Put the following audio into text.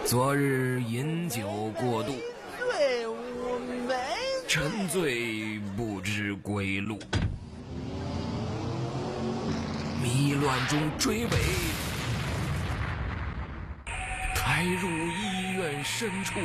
昨日饮酒过度， 醉我没沉醉不知归路，迷乱中追尾，开入医院深处。